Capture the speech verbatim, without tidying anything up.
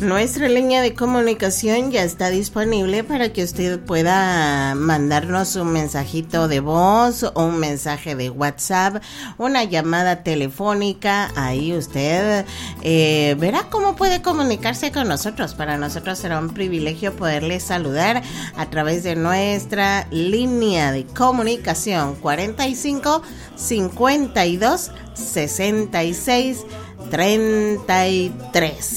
Nuestra línea de comunicación ya está disponible para que usted pueda mandarnos un mensajito de voz o un mensaje de WhatsApp, una llamada telefónica. Ahí usted eh, verá cómo puede comunicarse con nosotros. Para nosotros será un privilegio poderle saludar a través de nuestra línea de comunicación cuarenta y cinco, cincuenta y dos, sesenta y seis, treinta y tres.